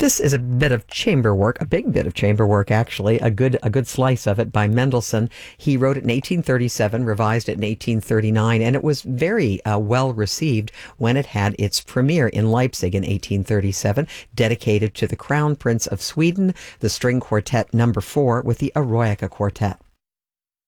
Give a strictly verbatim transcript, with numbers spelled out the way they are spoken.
This is a bit of chamber work, a big bit of chamber work, actually, a good a good slice of it by Mendelssohn. He wrote it in eighteen thirty-seven, revised it in eighteen thirty-nine, and it was very uh, well received when it had its premiere in Leipzig in eighteen thirty-seven, dedicated to the Crown Prince of Sweden, the string quartet number four with the Eroica Quartet.